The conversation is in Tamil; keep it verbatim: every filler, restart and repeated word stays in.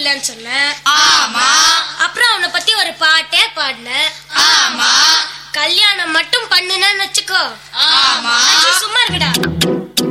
இல்லன்னு சொன்னேன். ஆமா. அப்புறம் அவனை பத்தி ஒரு பாட்டே பாடினேன். ஆமா. கல்யாணம் மட்டும் பண்ணுனேன்னு வச்சுக்கோ. ஆமா. சும்மா இருக்குடா.